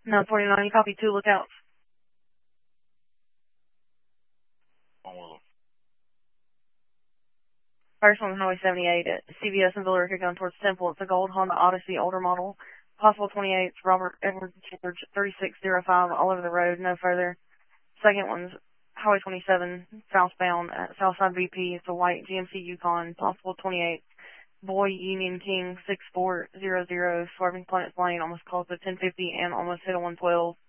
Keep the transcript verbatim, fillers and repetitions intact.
nine forty-nine, copy two lookouts. First one, Highway seventy-eight at C V S in Villa Rica going towards Temple. It's a gold Honda Odyssey, older model. Possible twenty-eight, Robert Edwards George, thirty-six oh five, all over the road, no further. Second one's Highway twenty-seven, southbound at Southside V P. It's a white G M C Yukon, possible twenty-eight. Boy Union King, six four zero zero, swerving Planet Lane, almost close to ten fifty and almost hit a one twelve.